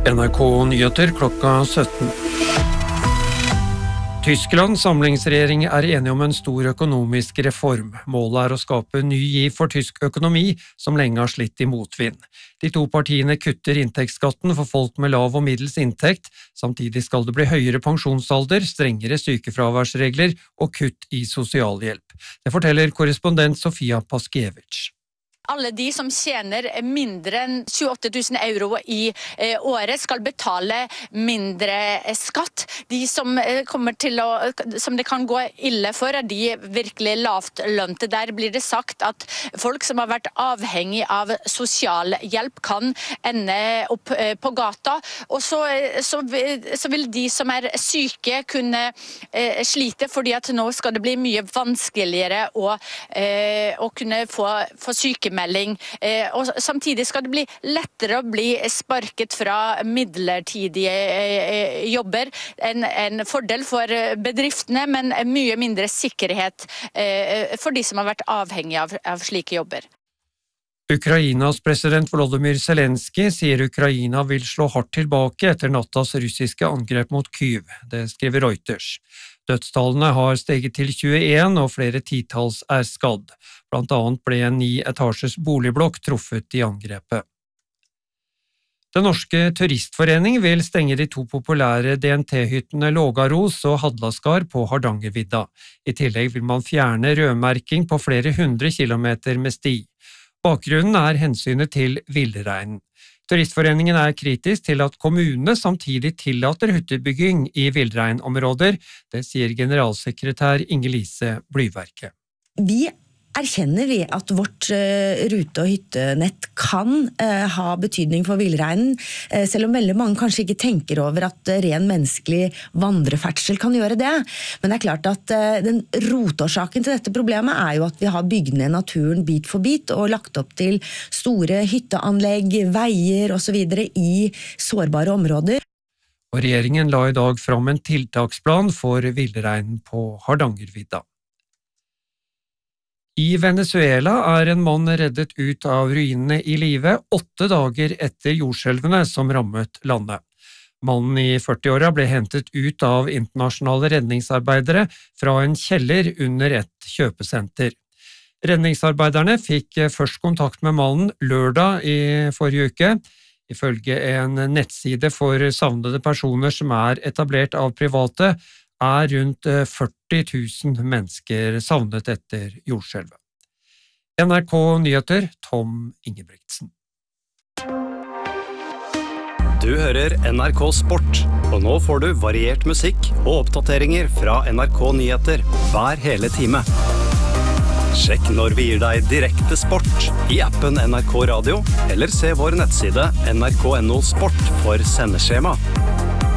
NRK Nyheter klokka 17. Tysklands samlingsregjering enige om en stor økonomisk reform. Målet å skape ny giv for tysk økonomi, som lenge har slitt i motvind. De to partiene kutter inntektsskatten for folk med lav og middels inntekt, samtidig skal det bli høyere pensjonsalder, strengere sykefraværsregler og kutt i sosialhjelp. Det forteller korrespondent Sofia Paskiewicz. Alle de som tjener mindre enn 28 000 euro i året skal betale mindre skatt. De som som det kan gå ille for, de virkelig lavt lønte. Der blir det sagt at folk som har vært avhengig av sosialhjelp kan ende opp på gata. Og så vil de som syke kunne slite, fordi at nå skal det bli mye vanskeligere å kunne få sykemelding. Og samtidig skal det bli lettere å bli sparket fra midlertidige jobber. En fordel for bedriftene, men mye mindre sikkerhet for de som har vært avhengig av slike jobber. Ukrainas president Volodymyr Zelensky sier Ukraina vil slå hardt tilbake etter nattas russiske angrep mot Kyiv. Det skriver Reuters. Dødstallene har steget til 21, og flere titalls skadd. Blant annet ble en 9-etasjes boligblokk truffet i angrepet. Den norske turistforening vil stenge de to populære DNT-hyttene Lågaros og Hadlaskar på Hardangervidda. I tillegg vil man fjerne rødmerking på flere 100 kilometer med sti. Bakgrunnen hensynet til villreinen. Turistforeningen kritisk til at kommunene samtidig tillater hyttebygging i villreinområder, det sier generalsekretær Inge-Lise Blyverke. Vi erkjenner at vårt rute- og hyttenett kan ha betydning for villreinen, selv om veldig mange kanskje ikke tenker over at ren menneskelig vandreferdsel kan gjøre det. Men det klart at den rotårsaken til dette problemet jo at vi har bygd ned naturen bit for bit og lagt opp til store hytteanlegg, veier og så videre i sårbare områder. Og regjeringen la i dag fram en tiltaksplan for villreinen på Hardangervidda. I Venezuela en mann reddet ut av ruinene i live 8 dager etter jordskjelvene som rammet landet. Mannen i 40-åra ble hentet ut av internasjonale redningsarbeidere fra en kjeller under et kjøpesenter. Redningsarbeiderne fikk først kontakt med mannen lørdag i forrige uke. Ifølge en nettside for savnede personer som etablert av private, rundt 40 000 mennesker savnet etter jordskjelvet. NRK Nyheter, Tom Ingebrigtsen. Du hører NRK Sport, og nå får du variert musikk og oppdateringer fra NRK Nyheter hver hele time. Sjekk når vi gir deg direkte sport i appen NRK Radio, eller se vår nettside nrk.no sport for sendeskjema.